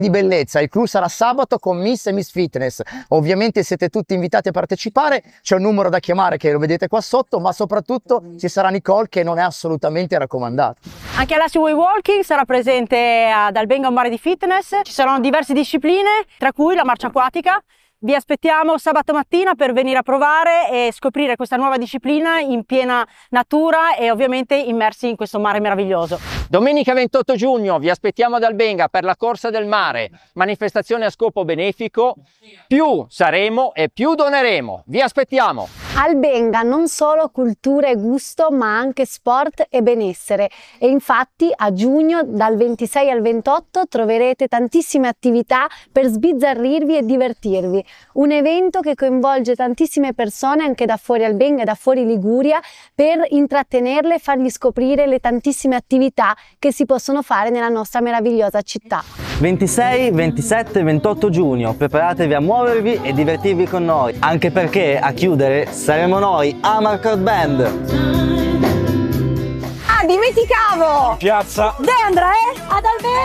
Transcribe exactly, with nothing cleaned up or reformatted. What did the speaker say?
di bellezza. Il clou sarà sabato con Miss e Miss Fitness. Ovviamente siete tutti invitati a partecipare, c'è un numero da chiamare che lo vedete qua sotto, ma soprattutto ci sarà Nicole che non è assolutamente raccomandata. Anche Alassio Way Walking sarà presente ad Albenga un mare di fitness, ci saranno diverse discipline, tra cui la marcia acquatica. Vi aspettiamo sabato mattina per venire a provare e scoprire questa nuova disciplina in piena natura e ovviamente immersi in questo mare meraviglioso. Domenica ventotto giugno vi aspettiamo ad Albenga per la Corsa del Mare, manifestazione a scopo benefico. Più saremo e più doneremo. Vi aspettiamo! Albenga non solo cultura e gusto, ma anche sport e benessere, e infatti a giugno dal ventisei al ventotto troverete tantissime attività per sbizzarrirvi e divertirvi. Un evento che coinvolge tantissime persone anche da fuori Albenga e da fuori Liguria per intrattenerle e fargli scoprire le tantissime attività che si possono fare nella nostra meravigliosa città. ventisei, ventisette e ventotto giugno, preparatevi a muovervi e divertirvi con noi, anche perché a chiudere saremo noi, Amarcord Band! Ah, dimenticavo! Piazza De André ad Albenga!